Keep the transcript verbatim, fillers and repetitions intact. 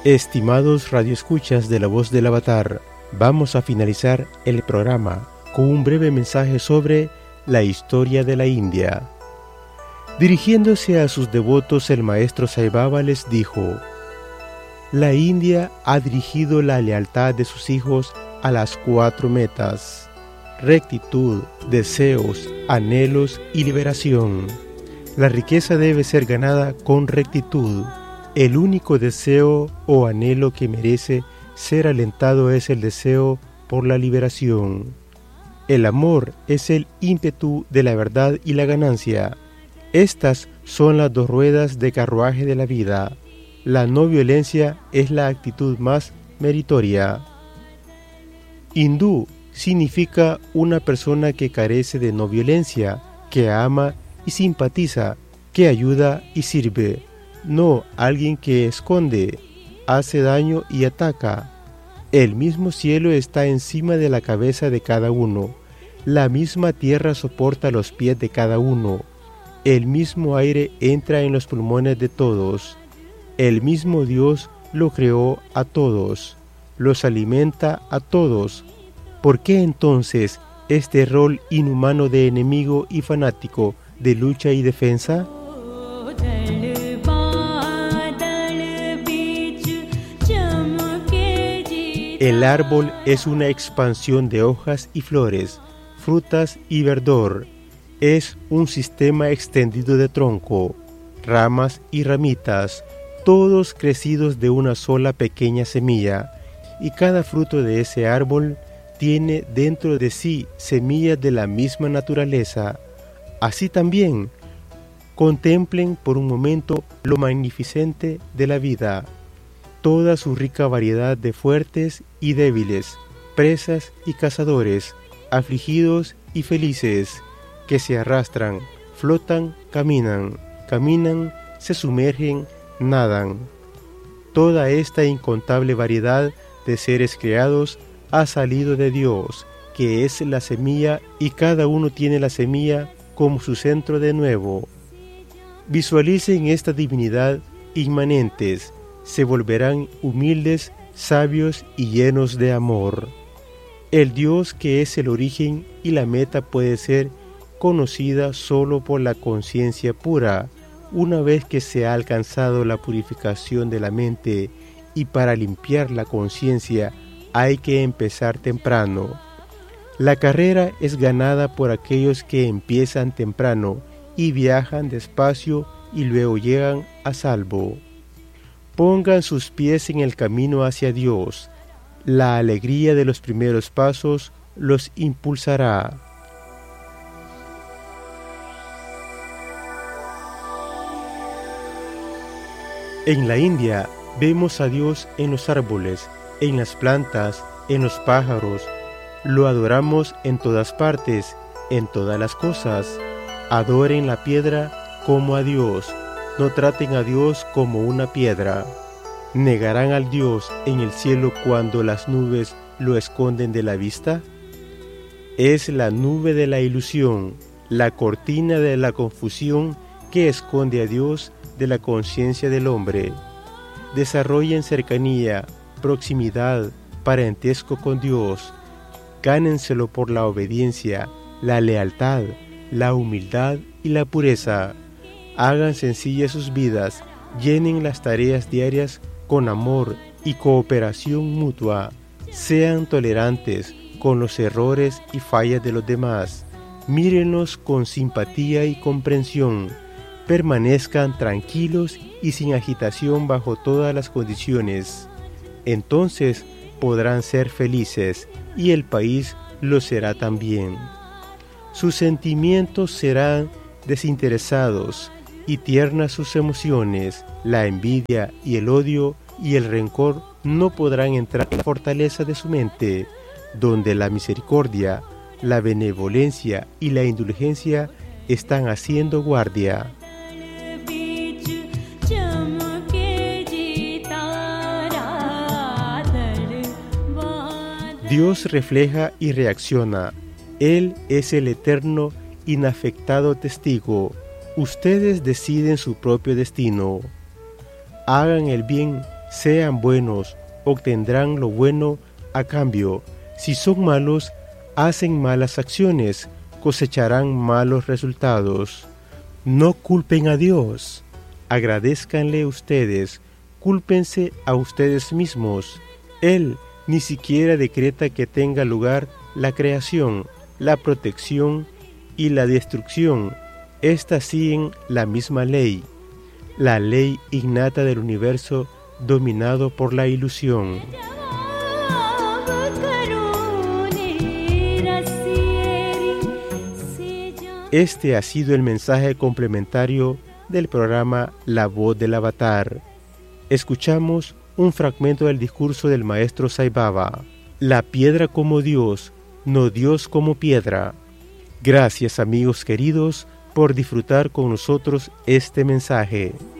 Estimados radioescuchas de La Voz del Avatar, vamos a finalizar el programa con un breve mensaje sobre la historia de la India. Dirigiéndose a sus devotos, el maestro Sai Baba les dijo: la India ha dirigido la lealtad de sus hijos a las cuatro metas: rectitud, deseos, anhelos y liberación. La riqueza debe ser ganada con rectitud. El único deseo o anhelo que merece ser alentado es el deseo por la liberación. El amor es el ímpetu de la verdad y la ganancia. Estas son las dos ruedas de carruaje de la vida. La no violencia es la actitud más meritoria. Hindú significa una persona que carece de no violencia, que ama y simpatiza, que ayuda y sirve. No alguien que esconde, hace daño y ataca. El mismo cielo está encima de la cabeza de cada uno. La misma tierra soporta los pies de cada uno. El mismo aire entra en los pulmones de todos. El mismo Dios lo creó a todos. Los alimenta a todos. ¿Por qué entonces este rol inhumano de enemigo y fanático, de lucha y defensa? El árbol es una expansión de hojas y flores, frutas y verdor. Es un sistema extendido de tronco, ramas y ramitas, todos crecidos de una sola pequeña semilla, y cada fruto de ese árbol tiene dentro de sí semillas de la misma naturaleza. Así también, contemplen por un momento lo magnificente de la vida, toda su rica variedad de fuertes y débiles, presas y cazadores, afligidos y felices, que se arrastran, flotan, caminan, caminan, se sumergen, nadan. Toda esta incontable variedad de seres creados ha salido de Dios, que es la semilla, y cada uno tiene la semilla como su centro de nuevo. Visualicen esta divinidad inmanentes, se volverán humildes, sabios y llenos de amor. El Dios que es el origen y la meta puede ser conocida solo por la conciencia pura, una vez que se ha alcanzado la purificación de la mente, y para limpiar la conciencia hay que empezar temprano. La carrera es ganada por aquellos que empiezan temprano y viajan despacio y luego llegan a salvo. Pongan sus pies en el camino hacia Dios. La alegría de los primeros pasos los impulsará. En la India vemos a Dios en los árboles, en las plantas, en los pájaros. Lo adoramos en todas partes, en todas las cosas. Adoren la piedra como a Dios. No traten a Dios como una piedra. ¿Negarán al Dios en el cielo cuando las nubes lo esconden de la vista? Es la nube de la ilusión, la cortina de la confusión que esconde a Dios de la conciencia del hombre. Desarrollen cercanía, proximidad, parentesco con Dios. Gánenselo por la obediencia, la lealtad, la humildad y la pureza. Hagan sencillas sus vidas, llenen las tareas diarias con amor y cooperación mutua. Sean tolerantes con los errores y fallas de los demás. Mírenlos con simpatía y comprensión. Permanezcan tranquilos y sin agitación bajo todas las condiciones. Entonces podrán ser felices y el país lo será también. Sus sentimientos serán desinteresados y tiernas sus emociones. La envidia y el odio y el rencor no podrán entrar en la fortaleza de su mente, donde la misericordia, la benevolencia y la indulgencia están haciendo guardia. Dios refleja y reacciona. Él es el eterno, inafectado testigo. Ustedes deciden su propio destino. Hagan el bien Sean buenos, obtendrán lo bueno a cambio. Si son malos, hacen malas acciones, cosecharán malos resultados. No culpen a Dios, agradézcanle ustedes, cúlpense a ustedes mismos. Él ni siquiera decreta que tenga lugar la creación, la protección y la destrucción. Estas siguen la misma ley, la ley innata del universo dominado por la ilusión. Este ha sido el mensaje complementario del programa La Voz del Avatar. Escuchamos un fragmento del discurso del maestro Sai Baba. La piedra como Dios, no Dios como piedra. Gracias, amigos queridos, por disfrutar con nosotros este mensaje.